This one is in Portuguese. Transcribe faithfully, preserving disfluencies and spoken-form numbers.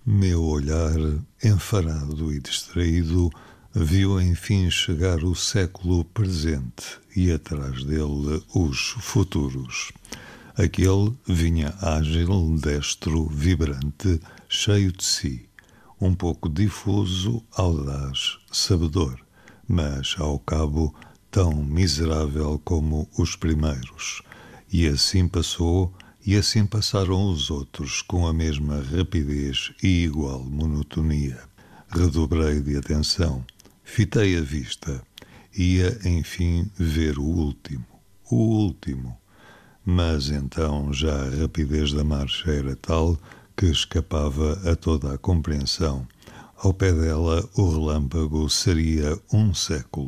Meu olhar, enfarado e distraído, viu enfim chegar o século presente e atrás dele os futuros. Aquele vinha ágil, destro, vibrante, cheio de si, um pouco difuso, audaz, sabedor, mas, ao cabo, tão miserável como os primeiros. E assim passou, e assim passaram os outros, com a mesma rapidez e igual monotonia. Redobrei de atenção, fitei a vista, ia, enfim, ver o último, o último. Mas então já a rapidez da marcha era tal que escapava a toda a compreensão. Ao pé dela, o relâmpago seria um século.